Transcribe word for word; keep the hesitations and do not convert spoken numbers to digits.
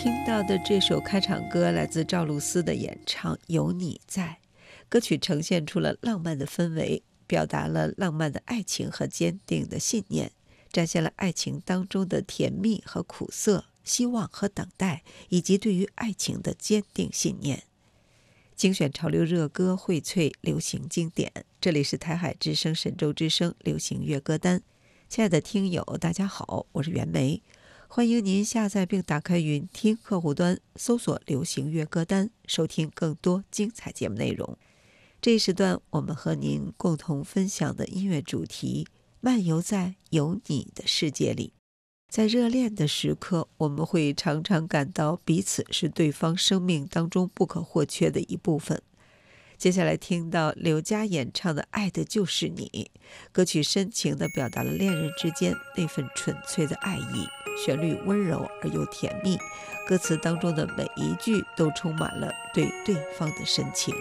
听到的这首开场歌来自赵露思的演唱《有你在》，歌曲呈现出了浪漫的氛围，表达了浪漫的爱情和坚定的信念，展现了爱情当中的甜蜜和苦涩，希望和等待，以及对于爱情的坚定信念。精选潮流热歌，荟萃流行经典，这里是台海之声神州之声流行乐歌单。亲爱的听友大家好，我是袁梅，欢迎您下载并打开云听客户端，搜索流行乐歌单，收听更多精彩节目内容。这一时段我们和您共同分享的音乐主题，漫游在有你的世界里。在热恋的时刻，我们会常常感到彼此是对方生命当中不可或缺的一部分。接下来听到刘佳演唱的《爱的就是你》，歌曲深情地表达了恋人之间那份纯粹的爱意，旋律温柔而又甜蜜，歌词当中的每一句都充满了对对方的深情。